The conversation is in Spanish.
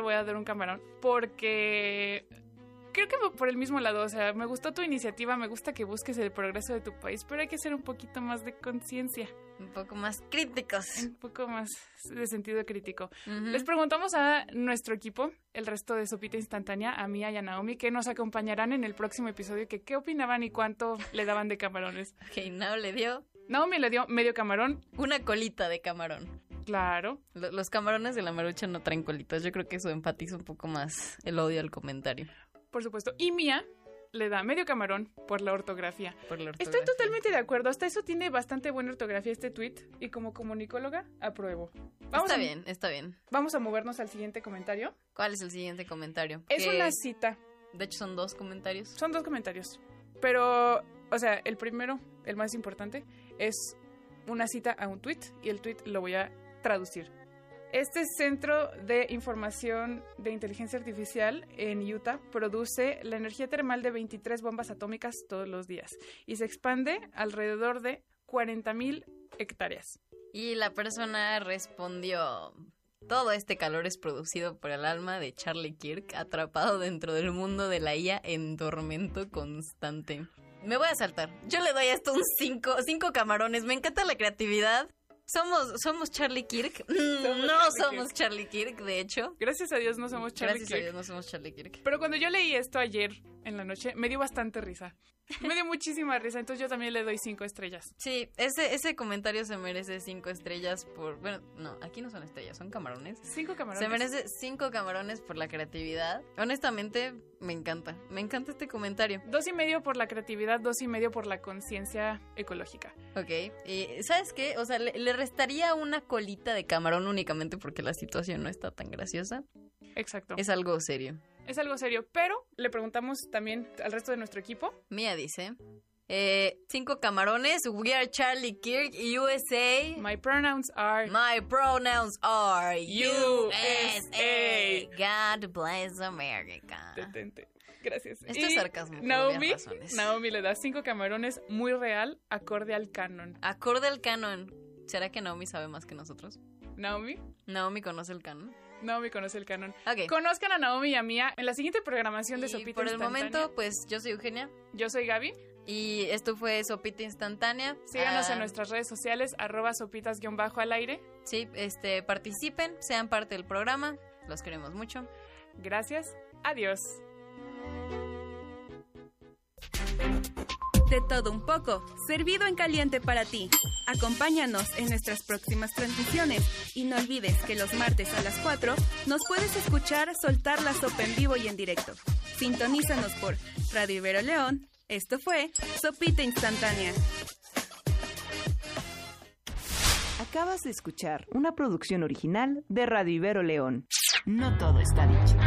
voy a dar un camarón porque creo que por el mismo lado, o sea, me gustó tu iniciativa, me gusta que busques el progreso de tu país, pero hay que ser un poquito más de conciencia. Un poco más críticos. Un poco más de sentido crítico. Les preguntamos a nuestro equipo, el resto de Sopita Instantánea, a Mía y a Naomi, que nos acompañarán en el próximo episodio, que qué opinaban y cuánto le daban de camarones. Ok, Naomi le dio medio camarón. Una colita de camarón. Claro. Los camarones de la Maruchan no traen colitas. Yo creo que eso enfatiza un poco más el odio al comentario. Por supuesto. Y Mía le da medio camarón por la ortografía. Estoy totalmente de acuerdo. Hasta eso tiene bastante buena ortografía este tweet. Y como comunicóloga, apruebo. Está bien. Vamos a movernos al siguiente comentario. ¿Cuál es el siguiente comentario? Es una cita. De hecho, son 2 comentarios. Son 2 comentarios. Pero, o sea, el primero, el más importante, es una cita a un tweet. Y el tweet lo voy a traducir. Este centro de información de inteligencia artificial en Utah produce la energía termal de 23 bombas atómicas todos los días y se expande alrededor de 40,000 hectáreas. Y la persona respondió: todo este calor es producido por el alma de Charlie Kirk, atrapado dentro del mundo de la IA en tormento constante. Me voy a saltar. Yo le doy a esto un 5 camarones. Me encanta la creatividad. ¿Somos Charlie Kirk? Somos Charlie Kirk, de hecho. Gracias a Dios no somos Charlie Kirk. Gracias a Dios no somos Charlie Kirk. Pero cuando yo leí esto ayer en la noche, me dio bastante risa. Me dio muchísima risa, entonces yo también le doy 5 estrellas. Sí, ese comentario se merece 5 estrellas por... Bueno, no, aquí no son estrellas, son camarones. 5 camarones. Se merece 5 camarones por la creatividad. Honestamente, me encanta este comentario. 2,5 por la creatividad, 2,5 por la conciencia ecológica. Ok, y ¿sabes qué? O sea, le restaría una colita de camarón únicamente porque la situación no está tan graciosa. Exacto. Es algo serio. Es algo serio, pero le preguntamos también al resto de nuestro equipo. Mía dice: 5 camarones, we are Charlie Kirk, USA. My pronouns are USA. God bless America. Detente. Gracias. Esto es sarcasmo. Naomi le da 5 camarones, muy real, acorde al canon. Acorde al canon. ¿Será que Naomi sabe más que nosotros? ¿Naomi conoce el canon? Naomi conoce el canon. Okay. Conozcan a Naomi y a Mía en la siguiente programación de Sopita Instantánea. Por el momento, pues yo soy Eugenia. Yo soy Gaby. Y esto fue Sopita Instantánea. Síganos en nuestras redes sociales, @sopitas_al-aire. Sí, participen, sean parte del programa. Los queremos mucho. Gracias. Adiós. De todo un poco, servido en caliente para ti. Acompáñanos en nuestras próximas transmisiones y no olvides que los martes a las 4 nos puedes escuchar soltar la sopa en vivo y en directo. Sintonízanos por Radio Ibero León. Esto fue Sopita Instantánea. Acabas de escuchar una producción original de Radio Ibero León. No todo está dicho.